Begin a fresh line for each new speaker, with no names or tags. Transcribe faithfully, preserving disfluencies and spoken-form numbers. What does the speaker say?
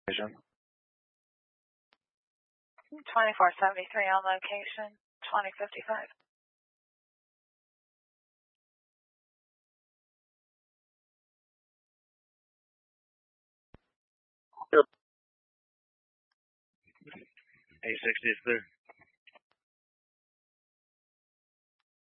Vision.
twenty-four seventy-three on location, twenty fifty-five.
eight sixty is clear.